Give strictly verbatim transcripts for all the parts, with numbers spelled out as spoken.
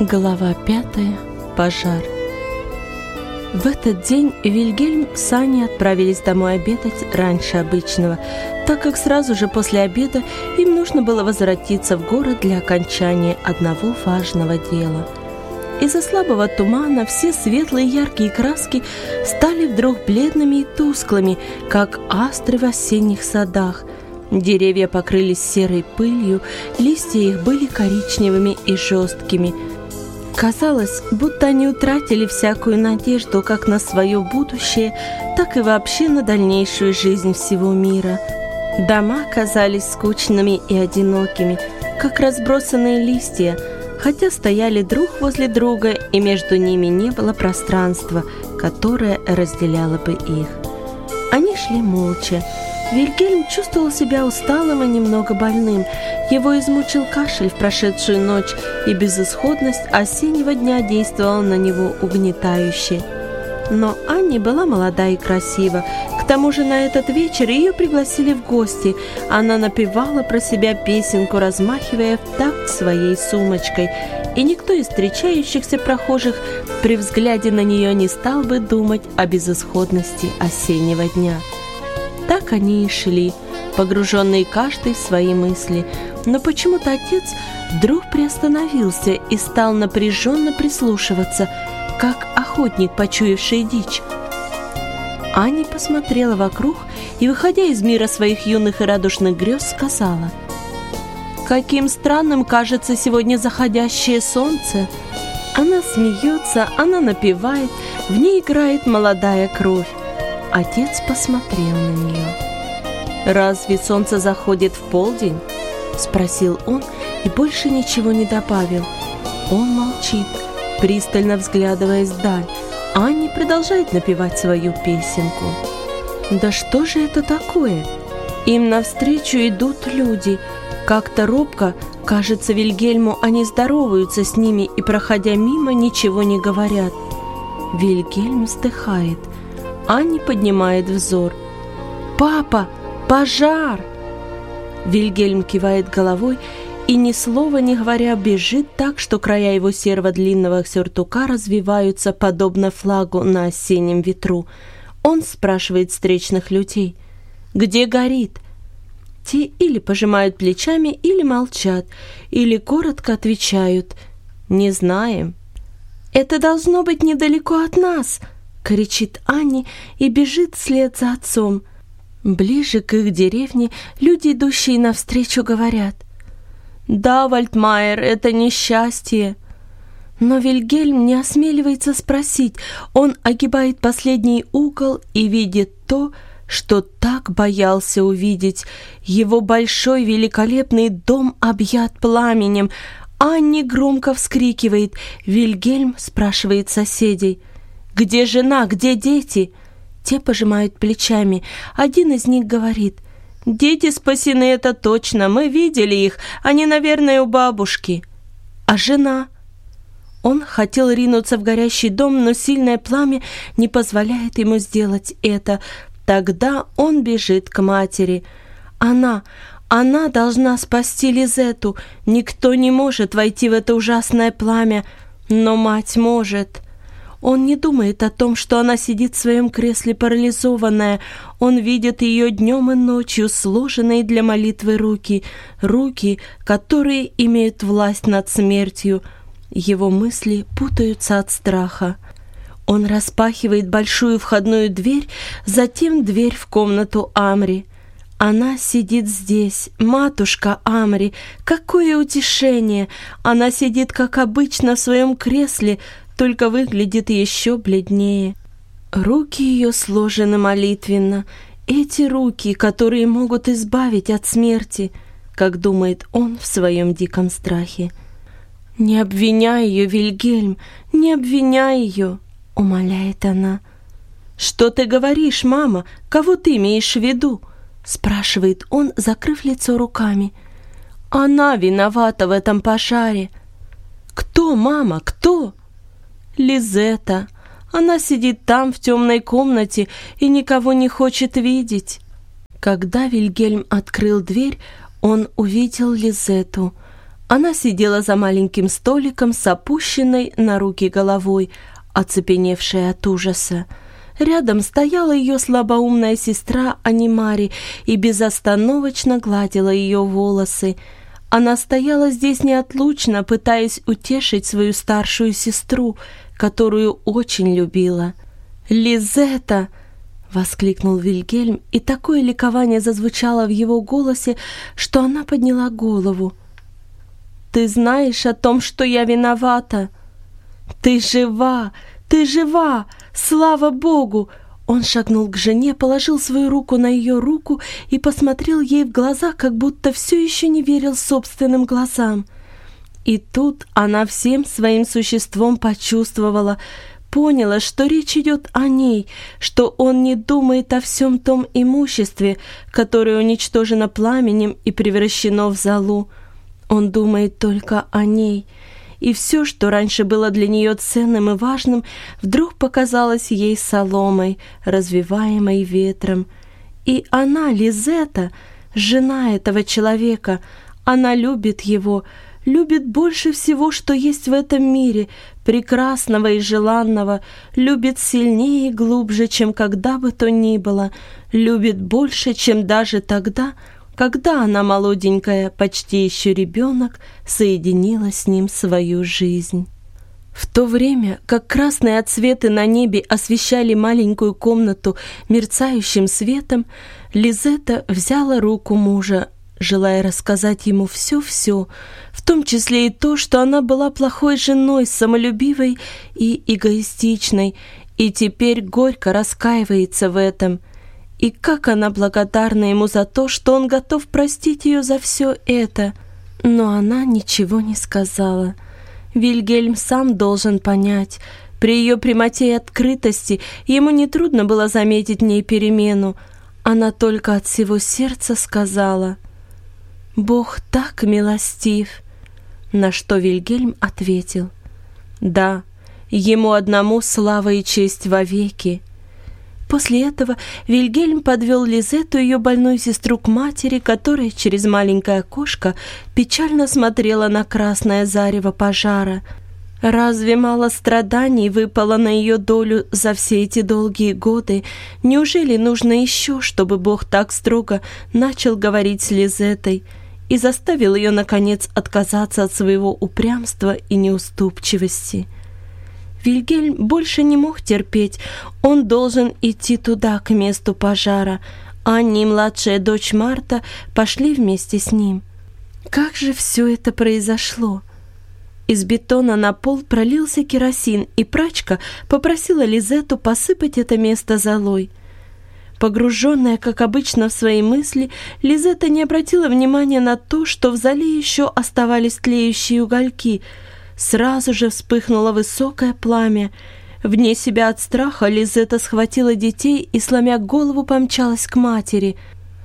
Глава пятая. Пожар. В этот день Вильгельм с Аней отправились домой обедать раньше обычного, так как сразу же после обеда им нужно было возвратиться в город для окончания одного важного дела. Из-за слабого тумана все светлые яркие краски стали вдруг бледными и тусклыми, как астры в осенних садах. Деревья покрылись серой пылью, листья их были коричневыми и жесткими. Казалось, будто они утратили всякую надежду как на свое будущее, так и вообще на дальнейшую жизнь всего мира. Дома казались скучными и одинокими, как разбросанные листья, хотя стояли друг возле друга, и между ними не было пространства, которое разделяло бы их. Они шли молча. Вильгельм чувствовал себя усталым и немного больным. Его измучил кашель в прошедшую ночь, и безысходность осеннего дня действовала на него угнетающе. Но Анни была молода и красива. К тому же на этот вечер ее пригласили в гости. Она напевала про себя песенку, размахивая в такт своей сумочкой. И никто из встречающихся прохожих при взгляде на нее не стал бы думать о безысходности осеннего дня. Так они и шли, погруженные каждый в свои мысли. Но почему-то отец вдруг приостановился и стал напряженно прислушиваться, как охотник, почуявший дичь. Аня посмотрела вокруг и, выходя из мира своих юных и радушных грез, сказала: «Каким странным кажется сегодня заходящее солнце!» Она смеется, она напевает, в ней играет молодая кровь. Отец посмотрел на нее. «Разве солнце заходит в полдень?» — спросил он и больше ничего не добавил. Он молчит, пристально взглядываясь вдаль. Анни продолжает напевать свою песенку. «Да что же это такое?» Им навстречу идут люди. Как-то робко, кажется Вильгельму, они здороваются с ними и, проходя мимо, ничего не говорят. Вильгельм вздыхает. Анни поднимает взор. «Папа, пожар!» Вильгельм кивает головой и, ни слова не говоря, бежит так, что края его серого длинного сюртука развиваются, подобно флагу на осеннем ветру. Он спрашивает встречных людей: «Где горит?» Те или пожимают плечами, или молчат, или коротко отвечают: «Не знаем». «Это должно быть недалеко от нас!» — кричит Анни и бежит вслед за отцом. Ближе к их деревне люди, идущие навстречу, говорят: «Да, Вальдмайер, это несчастье». Но Вильгельм не осмеливается спросить. Он огибает последний угол и видит то, что так боялся увидеть. Его большой великолепный дом объят пламенем. Анни громко вскрикивает. Вильгельм спрашивает соседей: «Где жена? Где дети?» Те пожимают плечами. Один из них говорит: «Дети спасены, это точно. Мы видели их. Они, наверное, у бабушки». «А жена?» Он хотел ринуться в горящий дом, но сильное пламя не позволяет ему сделать это. Тогда он бежит к матери. Она, она должна спасти Лизетту. Никто не может войти в это ужасное пламя, но мать может. Он не думает о том, что она сидит в своем кресле парализованная. Он видит ее днем и ночью, сложенные для молитвы руки, руки, которые имеют власть над смертью. Его мысли путаются от страха. Он распахивает большую входную дверь, затем дверь в комнату Амри. Она сидит здесь, матушка Амри. Какое утешение! Она сидит, как обычно, в своем кресле, только выглядит еще бледнее. Руки ее сложены молитвенно. Эти руки, которые могут избавить от смерти, как думает он в своем диком страхе. «Не обвиняй ее, Вильгельм, не обвиняй ее!» — умоляет она. «Что ты говоришь, мама? Кого ты имеешь в виду?» — спрашивает он, закрыв лицо руками. «Она виновата в этом пожаре». «Кто, мама, кто?» «Лизетта. Она сидит там, в темной комнате, и никого не хочет видеть». Когда Вильгельм открыл дверь, он увидел Лизетту. Она сидела за маленьким столиком с опущенной на руки головой, оцепеневшая от ужаса. Рядом стояла ее слабоумная сестра Анимари и безостановочно гладила ее волосы. Она стояла здесь неотлучно, пытаясь утешить свою старшую сестру, которую очень любила. «Лизетта!» — воскликнул Вильгельм, и такое ликование зазвучало в его голосе, что она подняла голову. «Ты знаешь о том, что я виновата? Ты жива! Ты жива! Слава Богу!» Он шагнул к жене, положил свою руку на ее руку и посмотрел ей в глаза, как будто все еще не верил собственным глазам. И тут она всем своим существом почувствовала, поняла, что речь идет о ней, что он не думает о всем том имуществе, которое уничтожено пламенем и превращено в золу. Он думает только о ней. И все, что раньше было для нее ценным и важным, вдруг показалось ей соломой, развиваемой ветром. И она, Лизетта, жена этого человека, она любит его, любит больше всего, что есть в этом мире, прекрасного и желанного, любит сильнее и глубже, чем когда бы то ни было, любит больше, чем даже тогда, когда она, молоденькая, почти еще ребенок, соединила с ним свою жизнь. В то время, как красные отсветы на небе освещали маленькую комнату мерцающим светом, Лизетта взяла руку мужа, желая рассказать ему все-все, в том числе и то, что она была плохой женой, самолюбивой и эгоистичной, и теперь горько раскаивается в этом. И как она благодарна ему за то, что он готов простить ее за все это. Но она ничего не сказала. Вильгельм сам должен понять. При ее прямоте и открытости ему нетрудно было заметить в ней перемену. Она только от всего сердца сказала: «Бог так милостив», на что Вильгельм ответил: «Да, ему одному слава и честь вовеки». После этого Вильгельм подвел Лизетту, ее больную сестру, к матери, которая через маленькое окошко печально смотрела на красное зарево пожара. Разве мало страданий выпало на ее долю за все эти долгие годы? Неужели нужно еще, чтобы Бог так строго начал говорить с Лизеттой и заставил ее, наконец, отказаться от своего упрямства и неуступчивости? Вильгельм больше не мог терпеть, он должен идти туда, к месту пожара. Анни и младшая дочь Марта пошли вместе с ним. Как же все это произошло? Из бетона на пол пролился керосин, и прачка попросила Лизетту посыпать это место золой. Погруженная, как обычно, в свои мысли, Лизетта не обратила внимания на то, что в зале еще оставались тлеющие угольки. Сразу же вспыхнуло высокое пламя. Вне себя от страха Лизетта схватила детей и, сломя голову, помчалась к матери.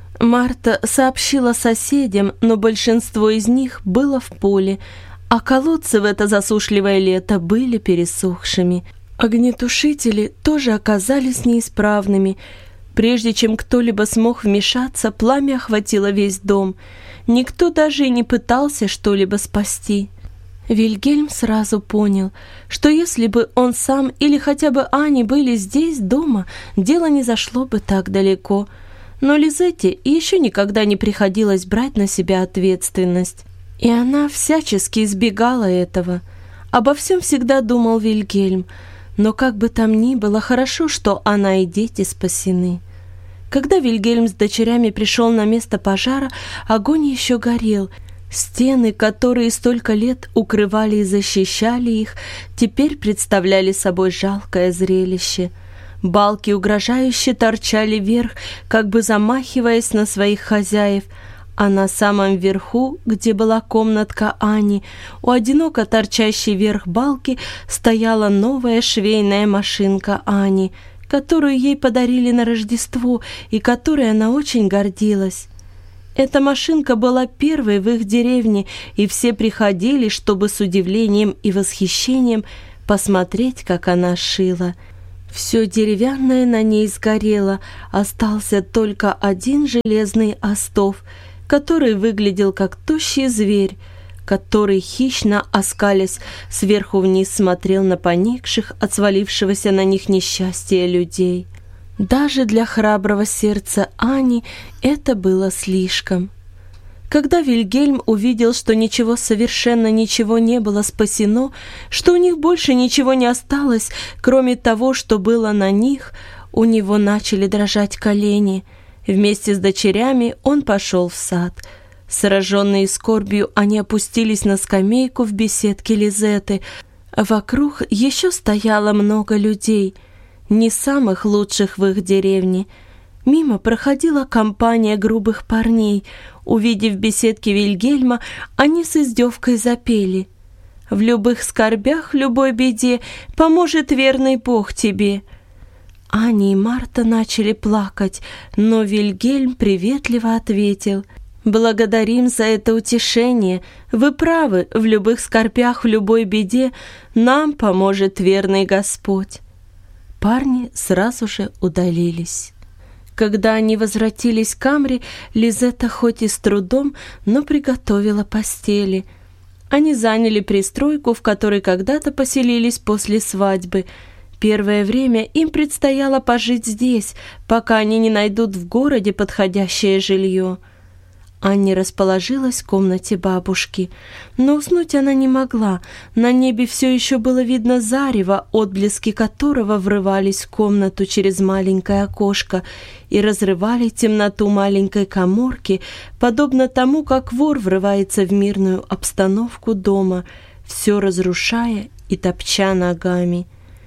Марта сообщила соседям, но большинство из них было в поле, а колодцы в это засушливое лето были пересохшими. Огнетушители тоже оказались неисправными. Прежде чем кто-либо смог вмешаться, пламя охватило весь дом. Никто даже и не пытался что-либо спасти. Вильгельм сразу понял, что если бы он сам или хотя бы Ани были здесь, дома, дело не зашло бы так далеко. Но Лизетте еще никогда не приходилось брать на себя ответственность, и она всячески избегала этого. Обо всем всегда думал Вильгельм, но как бы там ни было, хорошо, что она и дети спасены. Когда Вильгельм с дочерями пришел на место пожара, огонь еще горел. Стены, которые столько лет укрывали и защищали их, теперь представляли собой жалкое зрелище. Балки угрожающе торчали вверх, как бы замахиваясь на своих хозяев, а на самом верху, где была комнатка Ани, у одиноко торчащей вверх балки стояла новая швейная машинка Ани, которую ей подарили на Рождество и которой она очень гордилась. Эта машинка была первой в их деревне, и все приходили, чтобы с удивлением и восхищением посмотреть, как она шила. Все деревянное на ней сгорело, остался только один железный остов, который выглядел как тощий зверь, который, хищно оскалясь, сверху вниз смотрел на поникших от свалившегося на них несчастья людей. Даже для храброго сердца Ани это было слишком. Когда Вильгельм увидел, что ничего, совершенно ничего не было спасено, что у них больше ничего не осталось, кроме того, что было на них, у него начали дрожать колени. Вместе с дочерями он пошел в сад. Сраженные скорбью, они опустились на скамейку в беседке Лизеты. Вокруг еще стояло много людей, не самых лучших в их деревне. Мимо проходила компания грубых парней. Увидев в беседке Вильгельма, они с издевкой запели: «В любых скорбях, в любой беде поможет верный Бог тебе». Аня и Марта начали плакать, но Вильгельм приветливо ответил: «Благодарим за это утешение. Вы правы, в любых скорбях, в любой беде нам поможет верный Господь». Парни сразу же удалились. Когда они возвратились к камере, Лизетта хоть и с трудом, но приготовила постели. Они заняли пристройку, в которой когда-то поселились после свадьбы. Первое время им предстояло пожить здесь, пока они не найдут в городе подходящее жилье. Анни расположилась в комнате бабушки, но уснуть она не могла. На небе все еще было видно зарево, отблески которого врывались в комнату через маленькое окошко и разрывали темноту маленькой каморки, подобно тому, как вор врывается в мирную обстановку дома, все разрушая и топча ногами.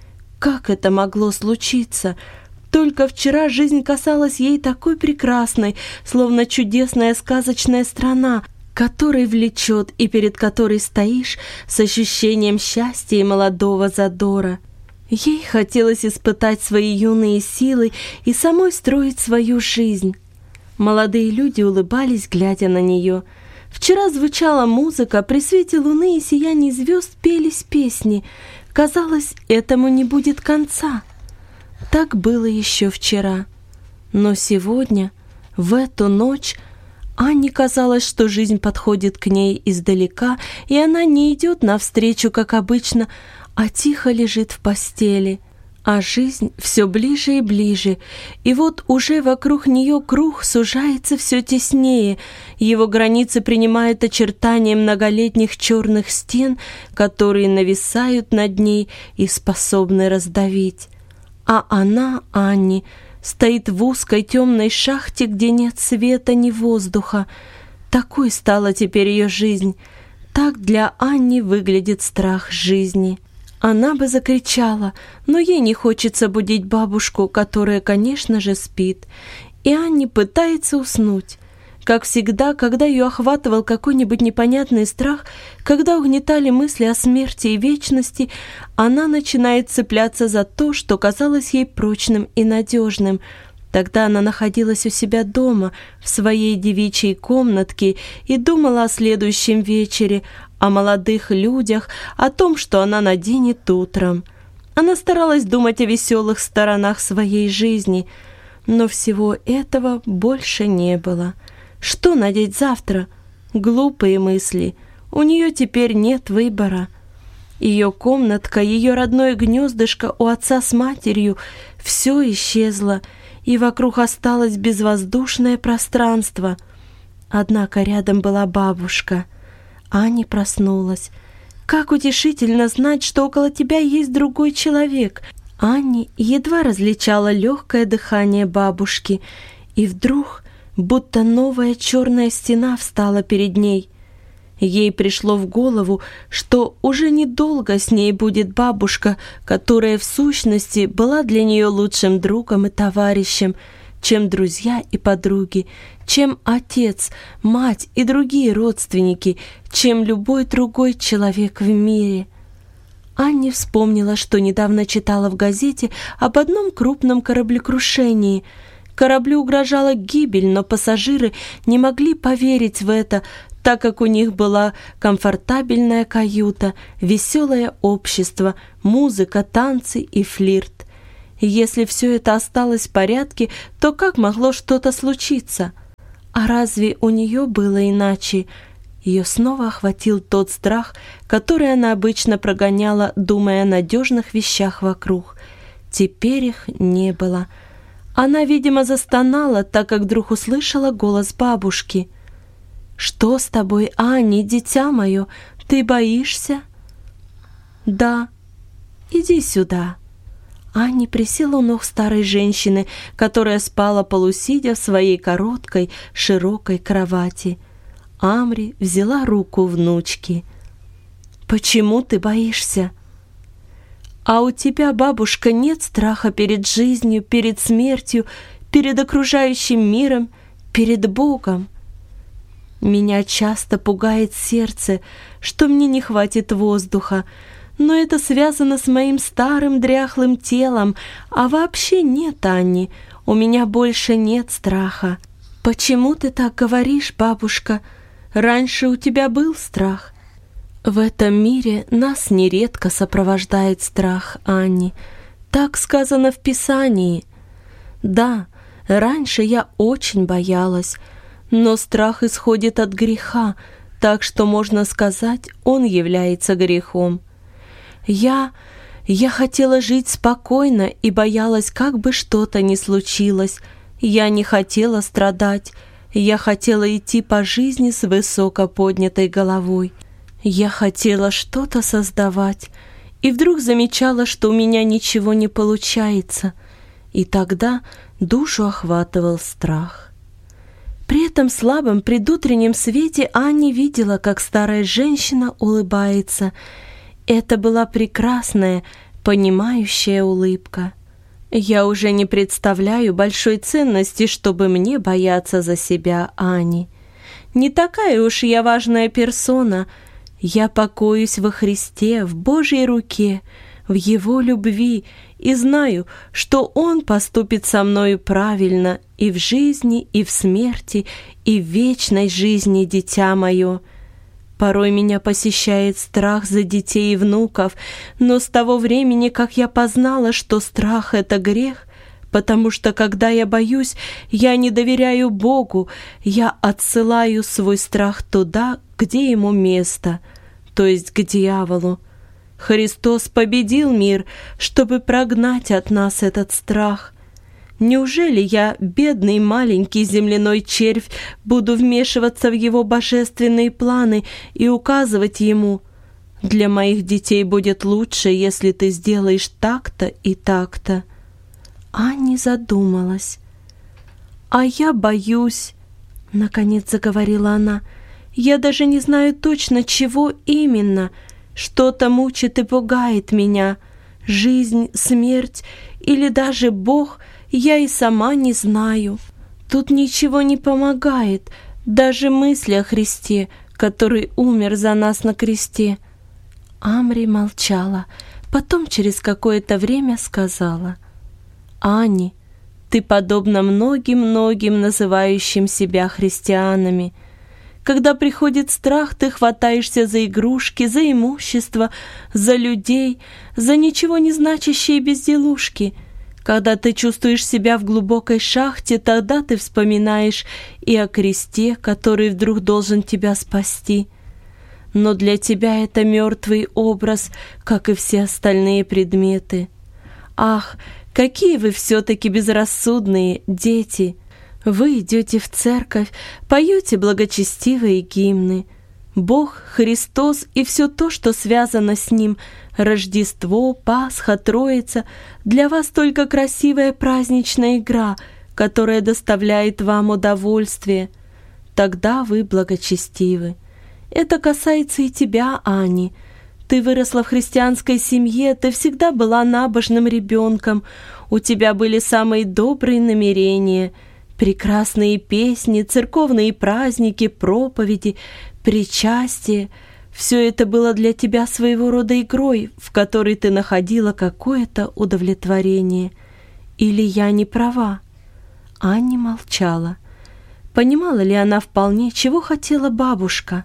Как это могло случиться? Только вчера жизнь казалась ей такой прекрасной, словно чудесная сказочная страна, которой влечет и перед которой стоишь с ощущением счастья и молодого задора. Ей хотелось испытать свои юные силы и самой строить свою жизнь. Молодые люди улыбались, глядя на нее. Вчера звучала музыка, при свете луны и сиянии звезд пелись песни. Казалось, этому не будет конца. Так было еще вчера. Но сегодня, в эту ночь, Анне казалось, что жизнь подходит к ней издалека, и она не идет навстречу, как обычно, а тихо лежит в постели. А жизнь все ближе и ближе, и вот уже вокруг нее круг сужается все теснее, его границы принимают очертания многолетних черных стен, которые нависают над ней и способны раздавить. А она, Анни, стоит в узкой темной шахте, где нет света ни воздуха. Такой стала теперь ее жизнь. Так для Анни выглядит страх жизни. Она бы закричала, но ей не хочется будить бабушку, которая, конечно же, спит. И Анни пытается уснуть. Как всегда, когда ее охватывал какой-нибудь непонятный страх, когда угнетали мысли о смерти и вечности, она начинает цепляться за то, что казалось ей прочным и надежным. Тогда она находилась у себя дома, в своей девичьей комнатке, и думала о следующем вечере, о молодых людях, о том, что она наденет утром. Она старалась думать о веселых сторонах своей жизни, но всего этого больше не было. Что надеть завтра? Глупые мысли. У нее теперь нет выбора. Ее комнатка, ее родное гнездышко у отца с матерью — все исчезло, и вокруг осталось безвоздушное пространство. Однако рядом была бабушка. Аня проснулась. Как утешительно знать, что около тебя есть другой человек. Аня едва различала легкое дыхание бабушки, и вдруг будто новая черная стена встала перед ней. Ей пришло в голову, что уже недолго с ней будет бабушка, которая в сущности была для нее лучшим другом и товарищем, чем друзья и подруги, чем отец, мать и другие родственники, чем любой другой человек в мире. Анне вспомнила, что недавно читала в газете об одном крупном кораблекрушении. Кораблю угрожала гибель, но пассажиры не могли поверить в это, так как у них была комфортабельная каюта, веселое общество, музыка, танцы и флирт. И если все это осталось в порядке, то как могло что-то случиться? А разве у нее было иначе? Ее снова охватил тот страх, который она обычно прогоняла, думая о надежных вещах вокруг. Теперь их не было. Она, видимо, застонала, так как вдруг услышала голос бабушки. «Что с тобой, Анни, дитя мое? Ты боишься?» «Да. Иди сюда». Анни присела у ног старой женщины, которая спала полусидя в своей короткой, широкой кровати. Амри взяла руку внучки. «Почему ты боишься?» «А у тебя, бабушка, нет страха перед жизнью, перед смертью, перед окружающим миром, перед Богом?» «Меня часто пугает сердце, что мне не хватит воздуха, но это связано с моим старым дряхлым телом, а вообще нет, Анни, у меня больше нет страха». «Почему ты так говоришь, бабушка? Раньше у тебя был страх». «В этом мире нас нередко сопровождает страх, Анни. Так сказано в Писании. Да, раньше я очень боялась, но страх исходит от греха, так что, можно сказать, он является грехом. Я... я хотела жить спокойно и боялась, как бы что-то ни случилось. Я не хотела страдать, я хотела идти по жизни с высоко поднятой головой. Я хотела что-то создавать, и вдруг замечала, что у меня ничего не получается, и тогда душу охватывал страх». При этом слабом предутреннем свете Анни видела, как старая женщина улыбается. Это была прекрасная, понимающая улыбка. «Я уже не представляю большой ценности, чтобы мне бояться за себя, Анни. Не такая уж я важная персона. Я покоюсь во Христе, в Божьей руке, в Его любви, и знаю, что Он поступит со мною правильно и в жизни, и в смерти, и в вечной жизни, дитя мое. Порой меня посещает страх за детей и внуков, но с того времени, как я познала, что страх — это грех, потому что, когда я боюсь, я не доверяю Богу, я отсылаю свой страх туда, где ему место, то есть к дьяволу. Христос победил мир, чтобы прогнать от нас этот страх. Неужели я, бедный маленький земляной червь, буду вмешиваться в его божественные планы и указывать ему: «Для моих детей будет лучше, если ты сделаешь так-то и так-то»?» Анни задумалась. «А я боюсь», — наконец заговорила она. «Я даже не знаю точно, чего именно. Что-то мучит и пугает меня. Жизнь, смерть или даже Бог, я и сама не знаю. Тут ничего не помогает, даже мысли о Христе, который умер за нас на кресте». Амри молчала, потом через какое-то время сказала: «Анни, ты подобна многим-многим называющим себя христианами. Когда приходит страх, ты хватаешься за игрушки, за имущество, за людей, за ничего не значащие безделушки. Когда ты чувствуешь себя в глубокой шахте, тогда ты вспоминаешь и о кресте, который вдруг должен тебя спасти. Но для тебя это мертвый образ, как и все остальные предметы. Ах, какие вы все-таки безрассудные, дети! Вы идете в церковь, поете благочестивые гимны. Бог, Христос и все то, что связано с Ним, Рождество, Пасха, Троица, для вас только красивая праздничная игра, которая доставляет вам удовольствие. Тогда вы благочестивы. Это касается и тебя, Анни. Ты выросла в христианской семье, ты всегда была набожным ребенком, у тебя были самые добрые намерения, прекрасные песни, церковные праздники, проповеди, причастие. Все это было для тебя своего рода игрой, в которой ты находила какое-то удовлетворение. Или я не права?» Анни молчала. Понимала ли она вполне, чего хотела бабушка?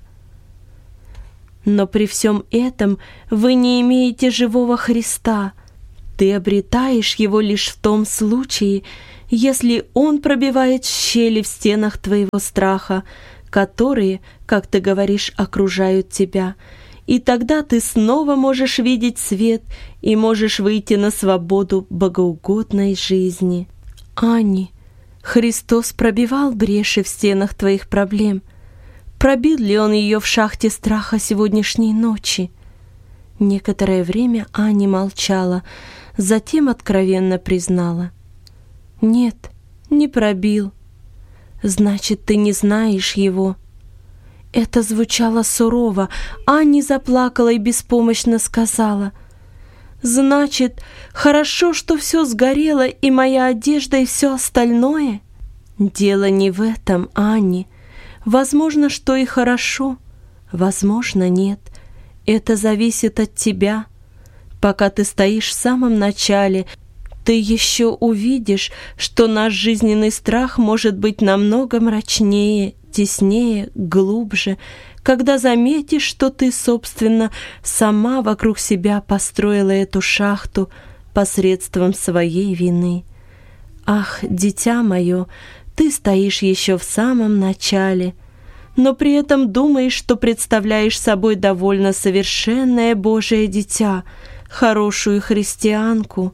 «Но при всем этом вы не имеете живого Христа. Ты обретаешь его лишь в том случае, если он пробивает щели в стенах твоего страха, которые, как ты говоришь, окружают тебя. И тогда ты снова можешь видеть свет и можешь выйти на свободу богоугодной жизни. Анни, Христос пробивал бреши в стенах твоих проблем. Пробил ли Он ее в шахте страха сегодняшней ночи? Некоторое время Анни молчала, затем откровенно признала: «Нет, не пробил». «Значит, ты не знаешь его». Это звучало сурово. Анни заплакала и беспомощно сказала: «Значит, хорошо, что все сгорело, и моя одежда, и все остальное?» «Дело не в этом, Анни. Возможно, что и хорошо, возможно, нет. Это зависит от тебя. Пока ты стоишь в самом начале, ты еще увидишь, что наш жизненный страх может быть намного мрачнее, теснее, глубже, когда заметишь, что ты, собственно, сама вокруг себя построила эту шахту посредством своей вины. Ах, дитя мое, ты стоишь еще в самом начале, но при этом думаешь, что представляешь собой довольно совершенное Божие дитя, хорошую христианку.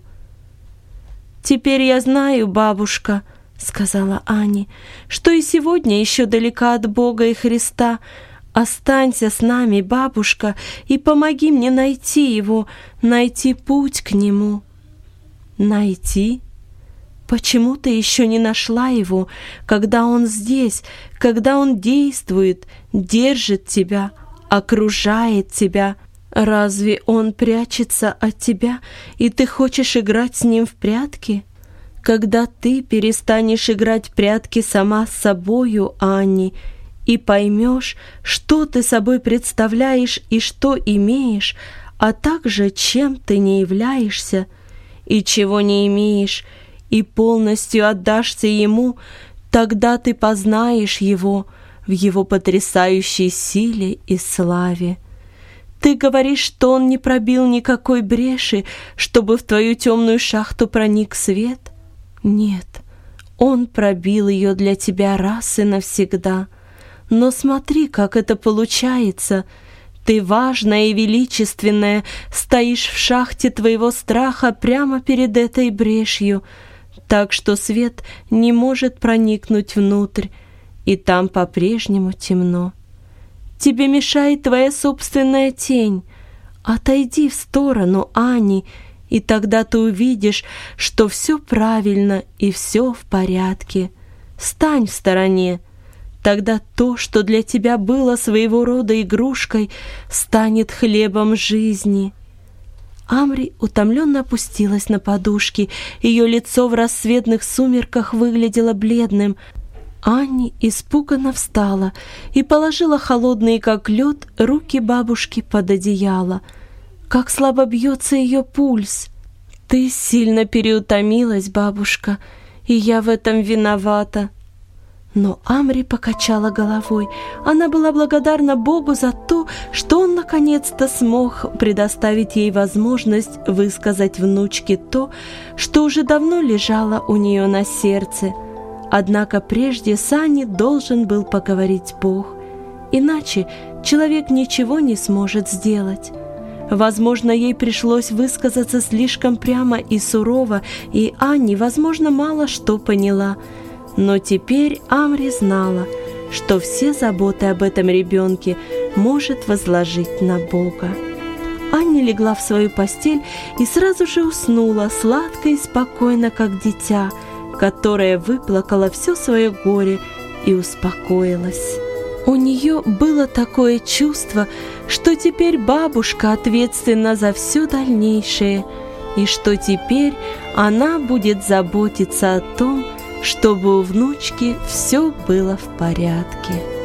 «Теперь я знаю, бабушка, — сказала Анни, — что и сегодня еще далека от Бога и Христа. Останься с нами, бабушка, и помоги мне найти Его, найти путь к Нему». «Найти? Почему ты еще не нашла Его, когда Он здесь, когда Он действует, держит тебя, окружает тебя? Разве Он прячется от тебя, и ты хочешь играть с Ним в прятки? Когда ты перестанешь играть в прятки сама с собою, Анни, и поймешь, что ты собой представляешь и что имеешь, а также чем ты не являешься и чего не имеешь, и полностью отдашься Ему, тогда ты познаешь Его в Его потрясающей силе и славе. Ты говоришь, что Он не пробил никакой бреши, чтобы в твою темную шахту проник свет? Нет, Он пробил ее для тебя раз и навсегда. Но смотри, как это получается. Ты, важная и величественная, стоишь в шахте твоего страха прямо перед этой брешью, так что свет не может проникнуть внутрь, и там по-прежнему темно. Тебе мешает твоя собственная тень. Отойди в сторону, Анни, и тогда ты увидишь, что все правильно и все в порядке. Стань в стороне. Тогда то, что для тебя было своего рода игрушкой, станет хлебом жизни». Амри утомленно опустилась на подушки. Ее лицо в рассветных сумерках выглядело бледным. Анни испуганно встала и положила холодные, как лед, руки бабушки под одеяло. Как слабо бьется ее пульс. «Ты сильно переутомилась, бабушка, и я в этом виновата». Но Амри покачала головой. Она была благодарна Богу за то, что Он наконец-то смог предоставить ей возможность высказать внучке то, что уже давно лежало у нее на сердце. Однако прежде с Анни должен был поговорить Бог, иначе человек ничего не сможет сделать. Возможно, ей пришлось высказаться слишком прямо и сурово, и Анни, возможно, мало что поняла. Но теперь Амри знала, что все заботы об этом ребенке может возложить на Бога. Анни легла в свою постель и сразу же уснула, сладко и спокойно, как дитя, которое выплакало все свое горе и успокоилось. У нее было такое чувство, что теперь бабушка ответственна за все дальнейшее, и что теперь она будет заботиться о том, чтобы у внучки все было в порядке.